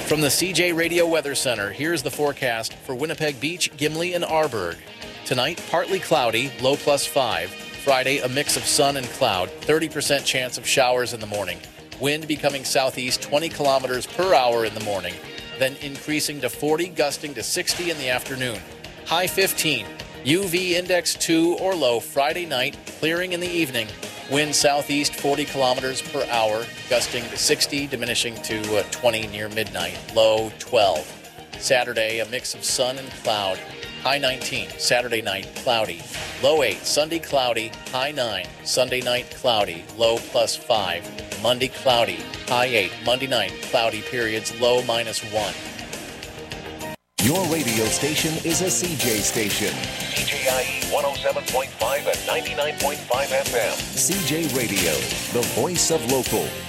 From the CJ Radio Weather Center, here's the forecast for Winnipeg Beach, Gimli, and Arborg. Tonight, partly cloudy, low +5. Friday, a mix of sun and cloud, 30% chance of showers in the morning. Wind becoming southeast 20 kilometers per hour in the morning, then increasing to 40, gusting to 60 in the afternoon. High 15. UV index 2 or low Friday night, clearing in the evening. Wind southeast 40 kilometers per hour, gusting to 60, diminishing to 20 near midnight. Low 12. Saturday, a mix of sun and cloud. High 19. Saturday night, cloudy. Low 8. Sunday, cloudy. High 9. Sunday night, cloudy. Low +5. Monday, cloudy. High 8. Monday night, cloudy periods. Low -1. Your radio station is a CJ station. CJIE 107.5 and 99.5 FM. CJ Radio, the voice of local.